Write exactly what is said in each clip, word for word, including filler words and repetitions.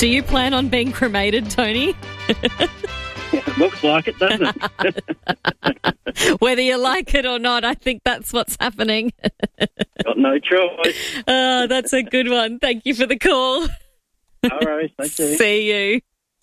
Do you plan on being cremated, Tony? It looks like it, doesn't it? Whether you like it or not, I think that's what's happening. Got no choice. Oh, that's a good one. Thank you for the call. All right, thank you. See you.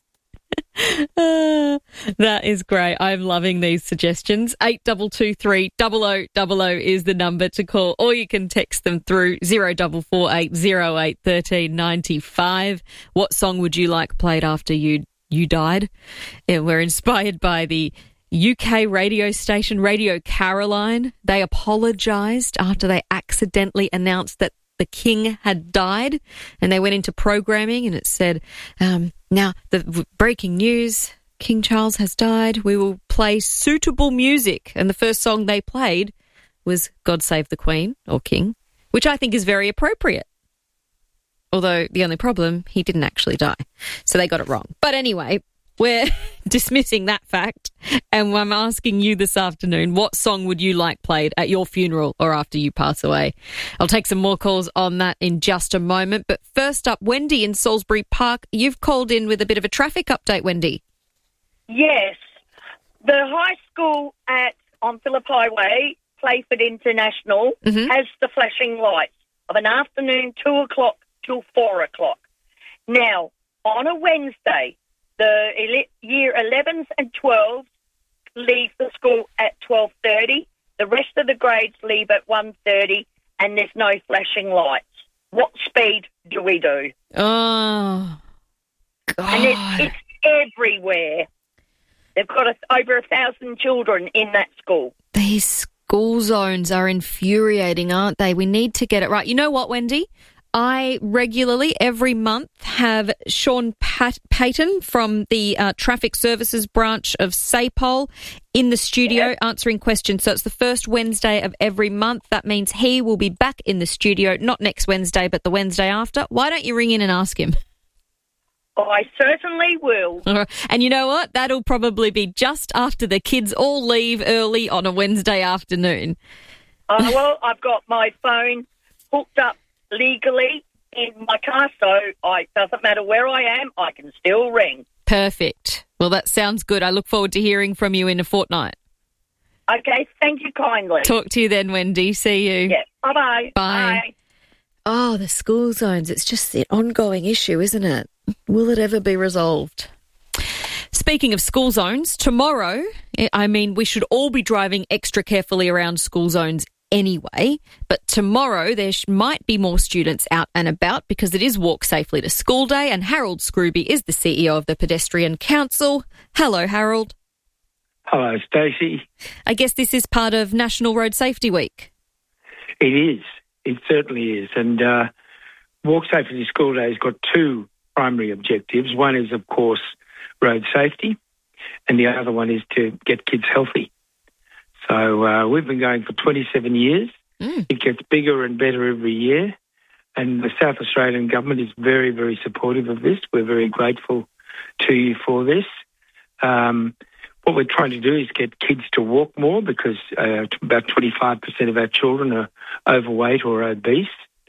Uh, that is great. I'm loving these suggestions. eight two two three, double oh double oh is the number to call, or you can text them through zero four four eight zero eight one three nine five. What song would you like played after you you died? And we're inspired by the U K radio station Radio Caroline. They apologised after they accidentally announced that the King had died, and they went into programming and it said, um, now the breaking news, King Charles has died. We will play suitable music. And the first song they played was God Save the Queen or King, which I think is very appropriate. Although the only problem, he didn't actually die. So they got it wrong. But anyway, we're dismissing that fact, and I'm asking you this afternoon, what song would you like played at your funeral or after you pass away? I'll take some more calls on that in just a moment. But first up, Wendy in Salisbury Park. You've called in with a bit of a traffic update, Wendy. Yes. The high school at on Phillip Highway, Playford International, Mm-hmm. has the flashing lights of an afternoon two o'clock till four o'clock. Now, on a Wednesday, the ele- year elevens and twelves leave the school at twelve thirty. The rest of the grades leave at one thirty, and there's no flashing lights. What speed do we do? Oh, God. And it's, it's everywhere. They've got a, over a thousand children in that school. These school zones are infuriating, aren't they? We need to get it right. You know what, Wendy? I regularly, every month, have Sean Pat- Payton from the uh, Traffic Services branch of SAPOL in the studio Yep. answering questions. So it's the first Wednesday of every month. That means he will be back in the studio, not next Wednesday, but the Wednesday after. Why don't you ring in and ask him? I certainly will. And you know what? That'll probably be just after the kids all leave early on a Wednesday afternoon. Uh, well, I've got my phone hooked up legally in my car, so I, it doesn't matter where I am, I can still ring. Perfect. Well, that sounds good. I look forward to hearing from you in a fortnight. Okay, thank you kindly. Talk to you then, Wendy. See you. Yeah, bye-bye. Bye. Bye. Oh, the school zones. It's just an ongoing issue, isn't it? Will it ever be resolved? Speaking of school zones, tomorrow, I mean, we should all be driving extra carefully around school zones anyway, but tomorrow there might be more students out and about because it is Walk Safely to School Day, and Harold Scrooby is the C E O of the Pedestrian Council. Hello, Harold. Hello, Stacey. I guess this is part of National Road Safety Week. It is. It certainly is. And uh, Walk Safely to School Day has got two primary objectives. One is, of course, road safety, and the other one is to get kids healthy. So uh, we've been going for twenty-seven years. Mm. It gets bigger and better every year, and the South Australian government is very, very supportive of this. We're very grateful to you for this. Um, what we're trying to do is get kids to walk more because uh, about twenty-five percent of our children are overweight or obese,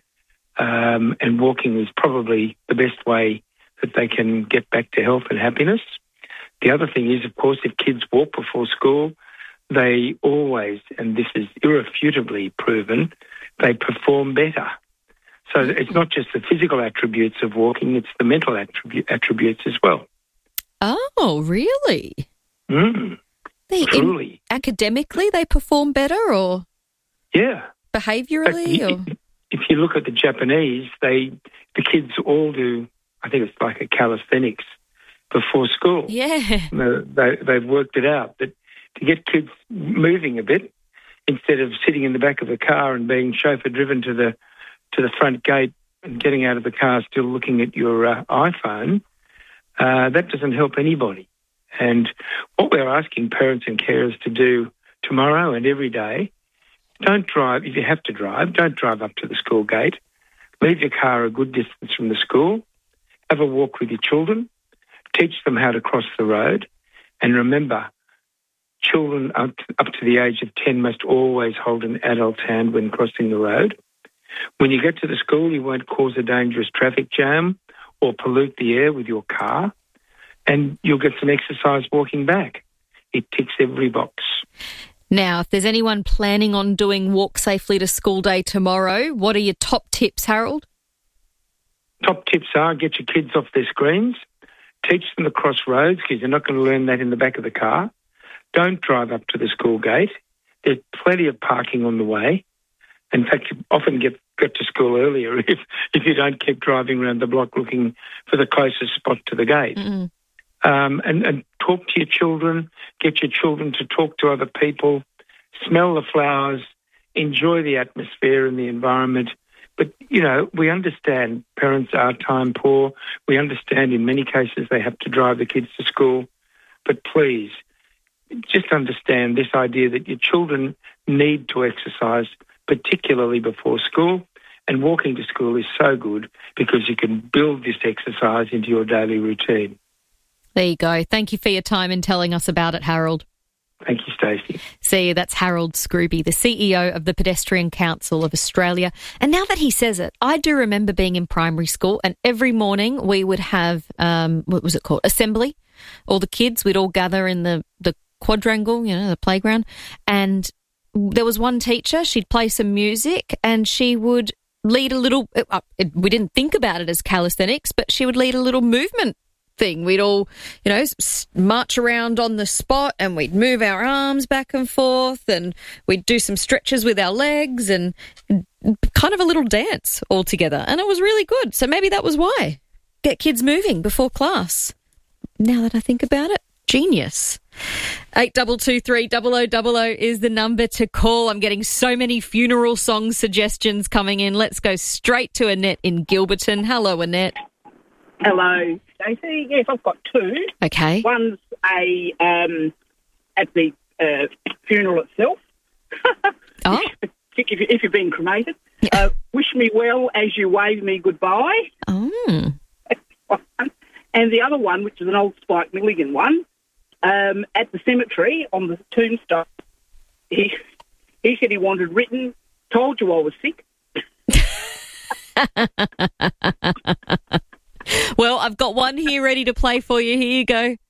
um, and walking is probably the best way that they can get back to health and happiness. The other thing is, of course, if kids walk before school, they always, and this is irrefutably proven, they perform better. So it's not just the physical attributes of walking, it's the mental attribu- attributes as well. Oh, really? Mm, They, truly. in, academically, they perform better, or Yeah. behaviourally? Or? If, if you look at the Japanese, they the kids all do, I think it's like a calisthenics before school. Yeah. They, they've worked it out that to get kids moving a bit, instead of sitting in the back of the car and being chauffeur-driven to the to the front gate and getting out of the car still looking at your uh, iPhone, uh, that doesn't help anybody. And what we're asking parents and carers to do tomorrow and every day, don't drive, if you have to drive, don't drive up to the school gate. Leave your car a good distance from the school. Have a walk with your children. Teach them how to cross the road. And remember, children up to, up to the age of ten must always hold an adult's hand when crossing the road. When you get to the school, you won't cause a dangerous traffic jam or pollute the air with your car, and you'll get some exercise walking back. It ticks every box. Now, if there's anyone planning on doing Walk Safely to School Day tomorrow, what are your top tips, Harold? Top tips are get your kids off their screens, teach them to cross roads because you're not going to learn that in the back of the car. Don't drive up to the school gate. There's plenty of parking on the way. In fact, you often get, get to school earlier if, if you don't keep driving around the block looking for the closest spot to the gate. Mm-mm. Um, and, and talk to your children, get your children to talk to other people, smell the flowers, enjoy the atmosphere and the environment. But, you know, we understand parents are time poor. We understand in many cases they have to drive the kids to school. But please, just understand this idea that your children need to exercise, particularly before school. And walking to school is so good because you can build this exercise into your daily routine. There you go. Thank you for your time and telling us about it, Harold. Thank you, Stacey. See you. That's Harold Scrooby, the C E O of the Pedestrian Council of Australia. And now that he says it, I do remember being in primary school, and every morning we would have, um, what was it called, assembly. All the kids, we'd all gather in the, the quadrangle, you know, the playground. And there was one teacher, she'd play some music and she would lead a little, uh, it, we didn't think about it as calisthenics, but she would lead a little movement thing. We'd all, you know, march around on the spot and we'd move our arms back and forth and we'd do some stretches with our legs and kind of a little dance all together. And it was really good. So maybe that was why. Get kids moving before class. Now that I think about it, genius. eight two two three, double oh double oh is the number to call. I'm getting so many funeral song suggestions coming in. Let's go straight to Annette in Gilberton. Hello, Annette. Hello, Stacey. Yes, I've got two. Okay. One's a um, at the uh, funeral itself. Oh. if, you, if you've been cremated. Uh, wish me well as you wave me goodbye. Oh. And the other one, which is an old Spike Milligan one, um, at the cemetery on the tombstone, he he said he wanted written, told you I was sick. Well, I've got one here ready to play for you. Here you go.